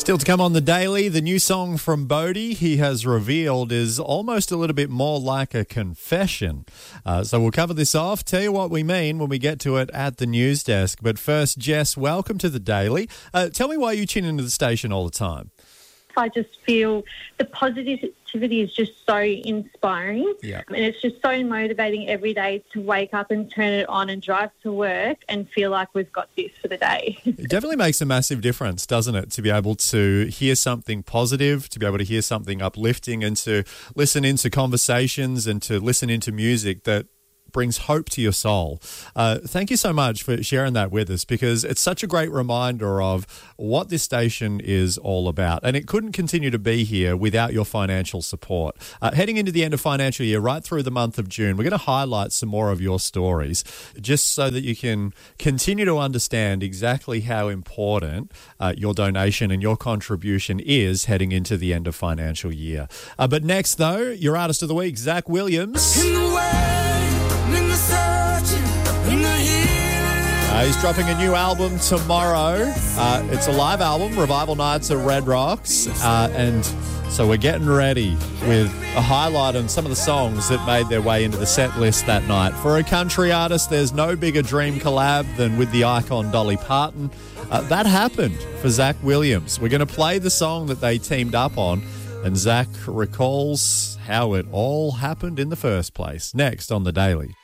Still to come on the Daily, the new song from Bodhi he has revealed is almost a little bit more like a confession. So we'll cover this off, tell you what we mean when we get to it at the news desk. But first, Jess, welcome to the Daily. Tell me why you tune into the station all the time. I just feel the positivity is just so inspiring. Yeah. And it's just so motivating every day to wake up and turn it on and drive to work and feel like we've got this for the day. It definitely makes a massive difference, doesn't it, to be able to hear something positive, to be able to hear something uplifting and to listen into conversations and to listen into music that brings hope to your soul. Thank you so much for sharing that with us, because it's such a great reminder of what this station is all about. And it couldn't continue to be here without your financial support. Heading into the end of financial year, right through the month of June, we're going to highlight some more of your stories just so that you can continue to understand exactly how important your donation and your contribution is heading into the end of financial year. But next, though, your Artist of the Week, Zach Williams. He's dropping a new album tomorrow. It's a live album, Revival Nights at Red Rocks. And so we're getting ready with a highlight on some of the songs that made their way into the set list that night. For a country artist, there's no bigger dream collab than with the icon Dolly Parton. That happened for Zach Williams. We're going to play the song that they teamed up on, and Zach recalls how it all happened in the first place. Next on The Daily.